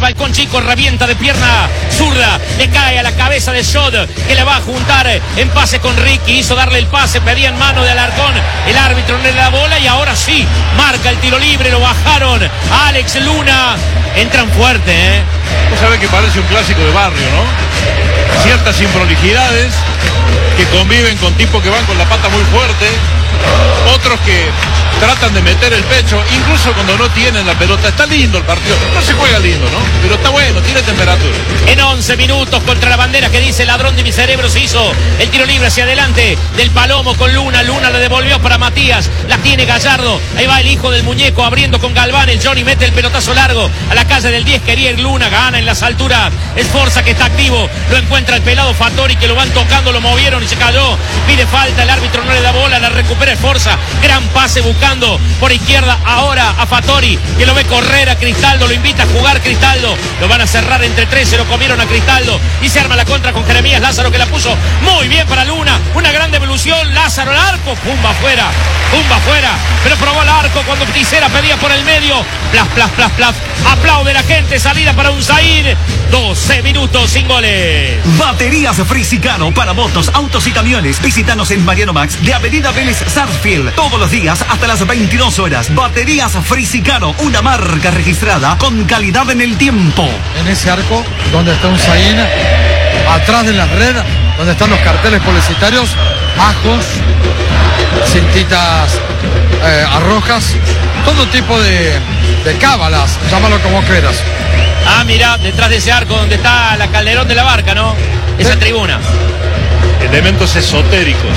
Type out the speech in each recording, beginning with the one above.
balcón chico, revienta de pierna zurda, le cae a la cabeza de Shod, que le va a juntar en pase con Ricky, hizo darle el pase, pedía en mano de Alarcón, el árbitro no le da bola y ahora sí, marca el tiro libre, lo bajaron a Alex Luna, entran fuerte, Vos sabés que parece un clásico de barrio, ¿no? Ciertas improlijidades que conviven con tipos que van con la pata muy fuerte, otros que tratan de meter el pecho, incluso cuando no tienen la pelota. Está lindo el partido, no se juega lindo, ¿no? Pero está bueno, tiene temperatura. En 11 minutos contra la bandera que dice ladrón de mi cerebro se hizo el tiro libre hacia adelante del Palomo con Luna. Luna la devolvió para Matías, la tiene Gallardo, ahí va el hijo del muñeco abriendo con Galván, el Johnny mete el pelotazo largo a la calle del 10, quería ir Luna, gana en las alturas, Esforza que está activo, lo encuentra el pelado Fattori que lo van tocando, lo movieron y se cayó, pide falta, el árbitro no le da bola, la recupera Esforza, gran pase buscando por izquierda ahora a Fattori, que lo ve correr a Cristaldo, lo invita a jugar Cristaldo, lo van a cerrar entre 3, se lo comieron a Cristaldo y se arma la contra con Jeremías Lázaro que la puso muy bien para Luna, una gran devolución, Lázaro al arco, pumba afuera, pero probó el arco cuando Tisera pedía por el medio, plas, aplaude la gente, salida para Unzair, 12 minutos sin goles. Baterías Frisicano para motos, autos y camiones. Visítanos en Mariano Max de Avenida Vélez Sarsfield todos los días hasta las 22 horas. Baterías Frisicano, una marca registrada con calidad en el tiempo. En ese arco donde está Unzaín, atrás de la red, donde están los carteles publicitarios, ajos, cintitas arrojas, todo tipo de cábalas, llámalo como quieras. Ah, mira, detrás de ese arco donde está la Calderón de la Barca, ¿no? Esa tribuna. Elementos esotéricos.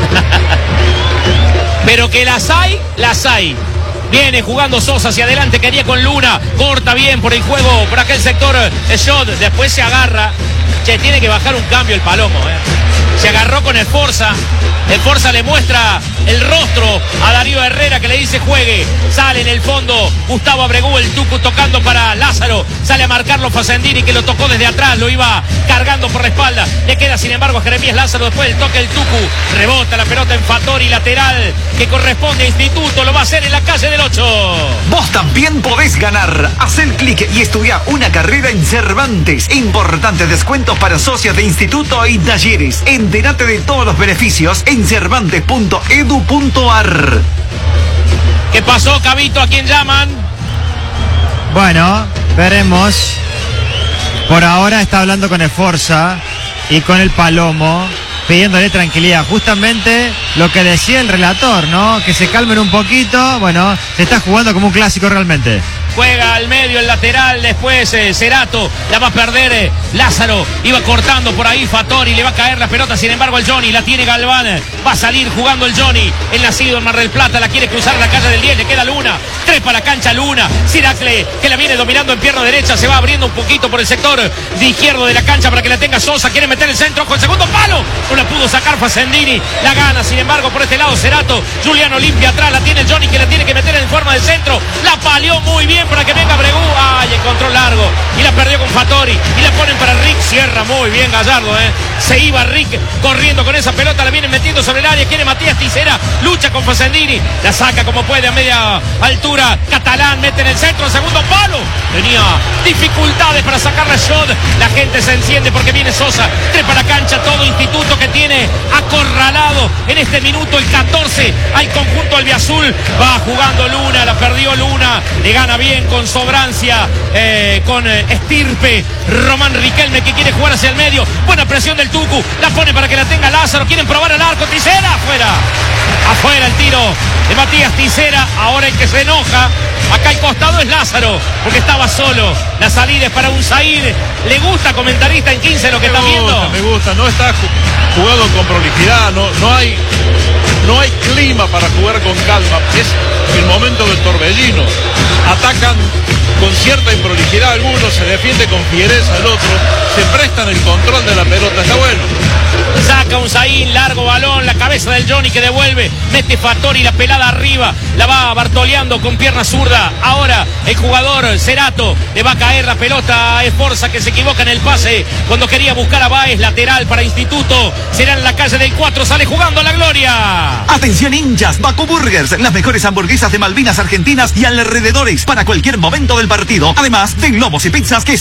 Pero que las hay. Viene jugando Sosa hacia adelante, quería con Luna, corta bien por el juego, por aquel sector Shot, después se agarra. Che, tiene que bajar un cambio el Palomo, Se agarró con Esforza le muestra el rostro a Darío Herrera que le dice juegue, sale en el fondo Gustavo Abregú, el Tucu tocando para Lázaro, sale a marcarlo Facendini que lo tocó desde atrás, lo iba cargando por la espalda, le queda sin embargo a Jeremías Lázaro, después del toque el Tucu, rebota la pelota en Fattori, lateral que corresponde a Instituto, lo va a hacer en la calle del 8. Vos también podés ganar. Haz el clic y estudia una carrera en Cervantes. Importantes descuentos para socios de instituto y talleres. Entérate de todos los beneficios en cervantes.edu.ar. ¿Qué pasó, Cabito? ¿A quién llaman? Bueno, veremos. Por ahora está hablando con Esforza y con el Palomo, pidiéndole tranquilidad. Justamente lo que decía el relator, ¿no? Que se calmen un poquito. Bueno, se está jugando como un clásico realmente. Juega al medio el lateral, después Cerato, la va a perder Lázaro, iba cortando por ahí Fattori, le va a caer la pelota, sin embargo el Johnny, la tiene Galván, va a salir jugando el Johnny, el nacido en Mar del Plata, la quiere cruzar la calle del 10, le queda Luna, trepa la cancha Luna, Ciracle, que la viene dominando en pierna derecha, se va abriendo un poquito por el sector de izquierdo de la cancha para que la tenga Sosa, quiere meter el centro con el segundo palo, no la pudo sacar Facendini, la gana, sin embargo por este lado Cerato, Juliano limpia atrás, la tiene el Johnny que la tiene que meter en forma de centro, la palió muy bien para que venga Bregú, ay, encontró largo y la perdió con Fattori y la ponen para Rick, cierra muy bien Gallardo, se iba Rick corriendo con esa pelota, la viene metiendo sobre el área, quiere Matías Tisera, lucha con Facendini, la saca como puede a media altura, Catalán mete en el centro, segundo palo, tenía dificultades para sacarla Shot, la gente se enciende porque viene Sosa, trepa la cancha, todo Instituto que tiene acorralado en este minuto el 14 al conjunto albiazul, va jugando Luna, la perdió Luna, le gana bien con sobrancia, con estirpe, Román Riquelme que quiere jugar hacia el medio, buena presión del Tucu, la pone para que la tenga Lázaro, quieren probar al arco, Tisera, afuera el tiro de Matías Tisera, ahora el que se enoja, acá al costado es Lázaro, porque estaba solo, la salida es para Unzair, le gusta comentarista en 15 lo que está viendo. Me gusta, no está jugado con prolijidad, no hay clima para jugar con calma, es el momento del torbellino, atacan con cierta improlijidad algunos, se defiende con fiereza el otro, se prestan el control de la pelota, está bueno. Saca Unzaín, largo balón, la cabeza del Johnny que devuelve, mete Fattori, la pelada arriba, la va bartoleando con pierna zurda, ahora el jugador Cerato, le va a caer la pelota a Esforza que se equivoca en el pase, cuando quería buscar a Baez, lateral para Instituto, será en la calle del 4, sale jugando a la gloria. Atención hinchas, Baku Burgers, las mejores hamburguesas de Malvinas Argentinas y alrededores para cualquier momento del partido, además de lomos y pizzas que